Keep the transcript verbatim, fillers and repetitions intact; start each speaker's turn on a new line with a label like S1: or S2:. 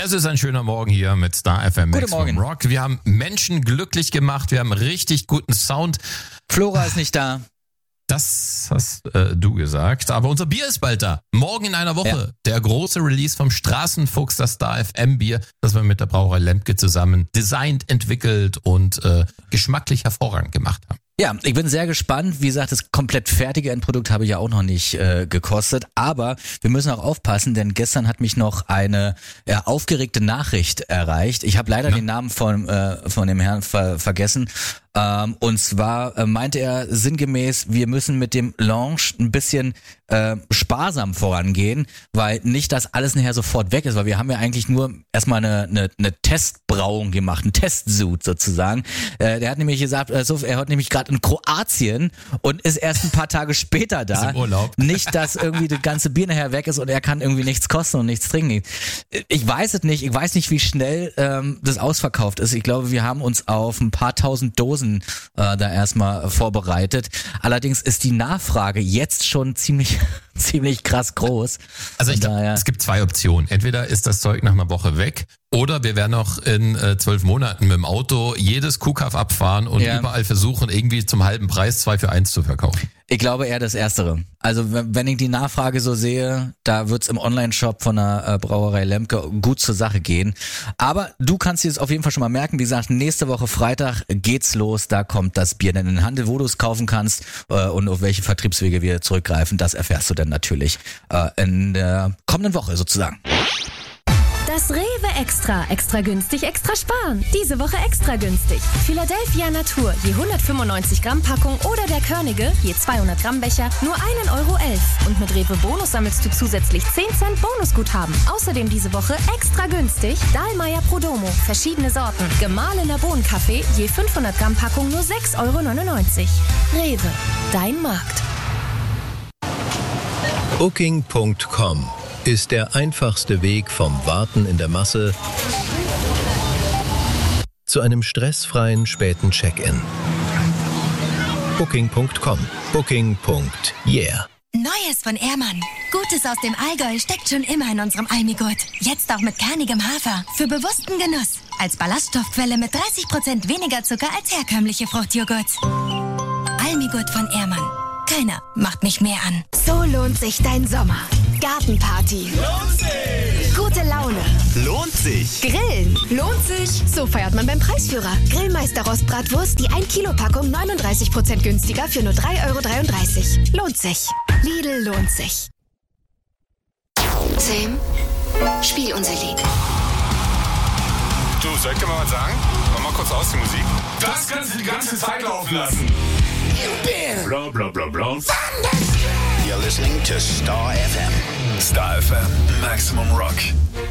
S1: Es ist ein schöner Morgen hier mit Star F M
S2: Guten Morgen.
S1: Rock. Wir haben Menschen glücklich gemacht, wir haben richtig guten Sound.
S2: Flora ist nicht da.
S1: Das hast äh, du gesagt. Aber unser Bier ist bald da. Morgen in einer Woche. Ja. Der große Release vom Straßenfuchs, das Star F M Bier, das wir mit der Brauerei Lemke zusammen designt, entwickelt und äh, geschmacklich hervorragend gemacht haben.
S2: Ja, ich bin sehr gespannt. Wie gesagt, das komplett fertige Endprodukt habe ich ja auch noch nicht äh, gekostet. Aber wir müssen auch aufpassen, denn gestern hat mich noch eine ja, aufgeregte Nachricht erreicht. Ich habe leider ja. den Namen von, äh, von dem Herrn ver- vergessen. Ähm, und zwar äh, meinte er sinngemäß, wir müssen mit dem Launch ein bisschen äh, sparsam vorangehen, weil nicht, dass alles nachher sofort weg ist, weil wir haben ja eigentlich nur erstmal eine, eine, eine Testbrauung gemacht, ein Testsud sozusagen. Äh, der hat nämlich gesagt, äh, so, er hört nämlich gerade in Kroatien und ist erst ein paar Tage später da.
S1: Ist im Urlaub.
S2: Nicht, dass irgendwie das ganze Bier nachher weg ist und er kann irgendwie nichts kosten und nichts trinken. Ich weiß es nicht, ich weiß nicht, wie schnell ähm, das ausverkauft ist. Ich glaube, wir haben uns auf ein paar tausend Dosen äh, da erstmal vorbereitet. Allerdings ist die Nachfrage jetzt schon ziemlich ziemlich krass groß.
S1: Also ich glaube, es gibt zwei Optionen. Entweder ist das Zeug nach einer Woche weg oder wir werden noch in äh, zwölf Monaten mit dem Auto jedes Kuhkaff abfahren und ja. überall versuchen, irgendwie zum halben Preis zwei für eins zu verkaufen.
S2: Ich glaube eher das Erstere. Also wenn ich die Nachfrage so sehe, da wird's im Online-Shop von der äh, Brauerei Lemke gut zur Sache gehen. Aber du kannst dir das auf jeden Fall schon mal merken. Wie gesagt, nächste Woche Freitag geht's los. Da kommt das Bier dann in den Handel, wo du es kaufen kannst äh, und auf welche Vertriebswege wir zurückgreifen. Das erfährst du dann natürlich äh, in der kommenden Woche sozusagen.
S3: Das Rewe Extra. Extra günstig, extra sparen. Diese Woche extra günstig. Philadelphia Natur, je hundertfünfundneunzig Gramm Packung oder der Körnige, je zweihundert Gramm Becher, nur ein Euro elf. Und mit Rewe Bonus sammelst du zusätzlich zehn Cent Bonusguthaben. Außerdem diese Woche extra günstig Dahlmeier Prodomo, verschiedene Sorten. Gemahlener Bohnenkaffee, je fünfhundert Gramm Packung nur sechs Euro neunundneunzig. Rewe, dein Markt.
S4: Booking Punkt com ist der einfachste Weg vom Warten in der Masse zu einem stressfreien späten Check-in. Booking Punkt com. Booking. Yeah.
S5: Neues von Ehrmann. Gutes aus dem Allgäu steckt schon immer in unserem Almigurt. Jetzt auch mit kernigem Hafer. Für bewussten Genuss. Als Ballaststoffquelle mit dreißig Prozent weniger Zucker als herkömmliche Fruchtjoghurts. Almigurt von Ehrmann. Keiner macht mich mehr an.
S6: So lohnt sich dein Sommer. Gartenparty.
S7: Lohnt sich.
S6: Gute Laune.
S7: Lohnt sich.
S6: Grillen. Lohnt sich. So feiert man beim Preisführer. Grillmeister Rostbratwurst, die ein Kilo Packung neununddreißig Prozent günstiger für nur drei Euro dreiunddreißig. Lohnt sich. Lidl lohnt sich.
S8: Sam, spiel unser Lied.
S9: Du, soll ich dir mal was sagen? Mach mal kurz aus die Musik. Das kannst du die ganze Zeit laufen lassen. Bla bla bla bla.
S10: You're listening to Star F M.
S11: Star F M, Maximum Rock.